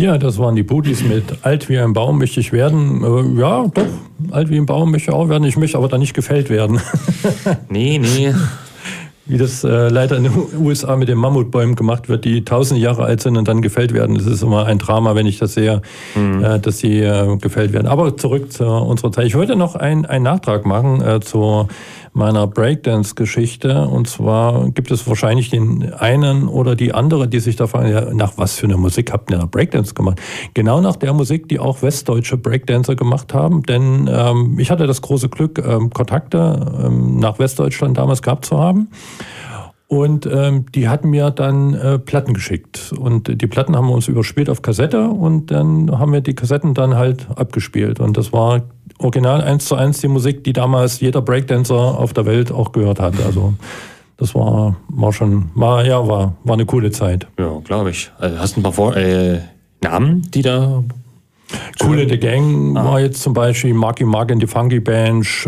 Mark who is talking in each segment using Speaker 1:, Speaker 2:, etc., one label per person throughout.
Speaker 1: Ja, das waren die Booties mit Alt wie ein Baum möchte ich werden. Ja, doch, alt wie ein Baum möchte ich auch werden. Ich möchte aber da nicht gefällt werden.
Speaker 2: Nee.
Speaker 1: Wie das leider in den USA mit den Mammutbäumen gemacht wird, die 1000 Jahre alt sind und dann gefällt werden. Das ist immer ein Drama, wenn ich das sehe, dass sie gefällt werden. Aber zurück zu unserer Zeit. Ich wollte noch einen Nachtrag machen zu meiner Breakdance-Geschichte. Und zwar gibt es wahrscheinlich den einen oder die andere, die sich da fragen, ja, nach was für eine Musik habt ihr da Breakdance gemacht? Genau nach der Musik, die auch westdeutsche Breakdancer gemacht haben. Denn ich hatte das große Glück, Kontakte nach Westdeutschland damals gehabt zu haben. Und die hatten mir dann Platten geschickt. Und die Platten haben wir uns überspielt auf Kassette und dann haben wir die Kassetten dann halt abgespielt. Und das war original 1:1 die Musik, die damals jeder Breakdancer auf der Welt auch gehört hat. Also das war eine coole Zeit.
Speaker 2: Ja, glaube ich. Also hast du ein paar Namen, die da...
Speaker 1: Kool and the Gang war jetzt zum Beispiel Marky Mark and the Funky Bunch.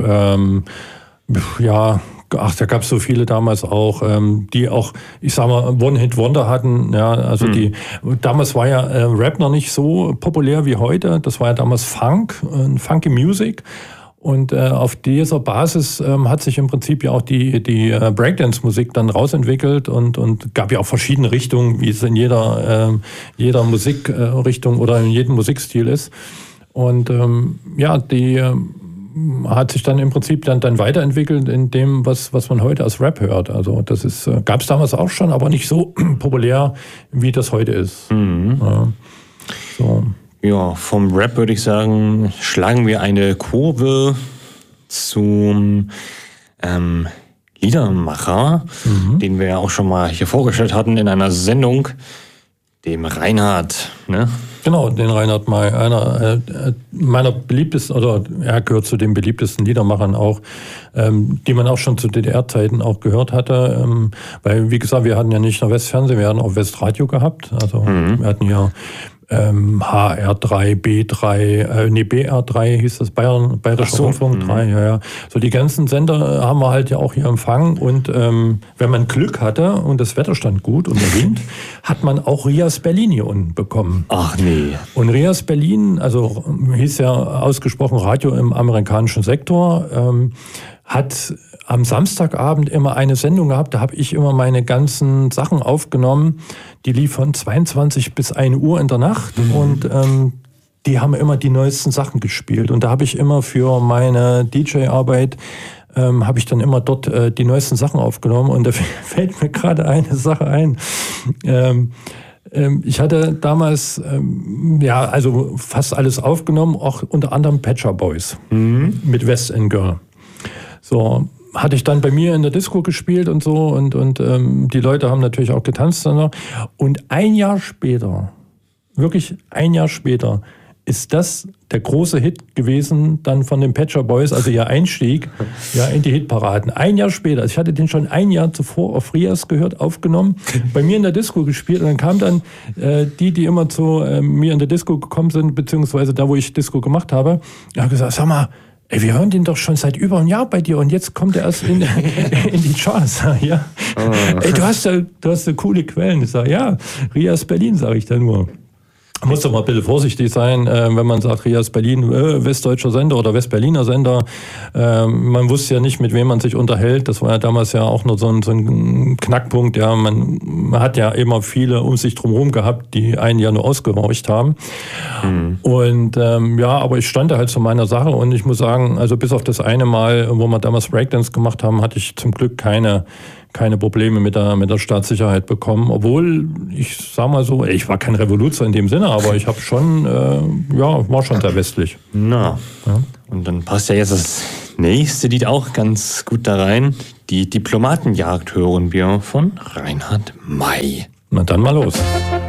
Speaker 1: Da gab es so viele damals auch, die auch, ich sag mal, One-Hit-Wonder hatten. Ja, also damals war ja Rap noch nicht so populär wie heute. Das war ja damals Funk, Funky Music. Und auf dieser Basis hat sich im Prinzip ja auch die Breakdance-Musik dann rausentwickelt und gab ja auch verschiedene Richtungen, wie es in jeder Musikrichtung oder in jedem Musikstil ist. Und die hat sich dann im Prinzip dann weiterentwickelt in dem, was man heute als Rap hört. Also das gab es damals auch schon, aber nicht so populär, wie das heute ist. Ja, so.
Speaker 2: Ja, vom Rap würde ich sagen, schlagen wir eine Kurve zum Liedermacher, den wir ja auch schon mal hier vorgestellt hatten in einer Sendung, dem Reinhard, ne?
Speaker 1: Genau, den Reinhard May, einer meiner beliebtesten, oder er gehört zu den beliebtesten Liedermachern auch, die man auch schon zu DDR-Zeiten auch gehört hatte. Weil, wie gesagt, wir hatten ja nicht nur Westfernsehen, wir hatten auch Westradio gehabt. Also wir hatten ja HR3, BR3 hieß das, Bayerischer Rundfunk 3, ja. So die ganzen Sender haben wir halt ja auch hier empfangen und wenn man Glück hatte und das Wetter stand gut und der Wind, hat man auch Rias Berlin hier unten bekommen.
Speaker 2: Ach nee.
Speaker 1: Und Rias Berlin, also hieß ja ausgesprochen Radio im amerikanischen Sektor, hat am Samstagabend immer eine Sendung gehabt, da habe ich immer meine ganzen Sachen aufgenommen, die lief von 22 bis 1 Uhr in der Nacht und die haben immer die neuesten Sachen gespielt und da habe ich immer für meine DJ-Arbeit habe ich dann immer dort die neuesten Sachen aufgenommen und da fällt mir gerade eine Sache ein. Ich hatte damals also fast alles aufgenommen, auch unter anderem Pet Shop Boys mit West End Girl. So, hatte ich dann bei mir in der Disco gespielt und so und die Leute haben natürlich auch getanzt danach. Und ein Jahr später, wirklich ein Jahr später, ist das der große Hit gewesen dann von den Pet Shop Boys, also ihr Einstieg in die Hitparaden. Ein Jahr später, also ich hatte den schon ein Jahr zuvor auf Rias gehört, aufgenommen, bei mir in der Disco gespielt und dann kamen dann die immer zu mir in der Disco gekommen sind, beziehungsweise da, wo ich Disco gemacht habe, haben gesagt, sag mal, ey, wir hören den doch schon seit über einem Jahr bei dir und jetzt kommt er erst in die Charts. Ja. Ey, du hast ja coole Quellen. Ich sage, ja, Rias Berlin, sage ich da nur. Man muss doch mal ein bisschen vorsichtig sein, wenn man sagt, Rias Berlin, westdeutscher Sender oder Westberliner Sender. Man wusste ja nicht, mit wem man sich unterhält. Das war ja damals ja auch nur so ein Knackpunkt. Ja, man hat ja immer viele um sich drumherum gehabt, die einen ja nur ausgehorcht haben. Und aber ich stand da halt zu meiner Sache und ich muss sagen, also bis auf das eine Mal, wo wir damals Breakdance gemacht haben, hatte ich zum Glück keine Probleme mit der Staatssicherheit bekommen. Obwohl, ich sag mal so, ich war kein Revoluzer in dem Sinne, aber ich habe schon, war schon sehr westlich.
Speaker 2: Na, ja. Und dann passt ja jetzt das nächste Lied auch ganz gut da rein. Die Diplomatenjagd hören wir von Reinhard May.
Speaker 1: Na dann mal los.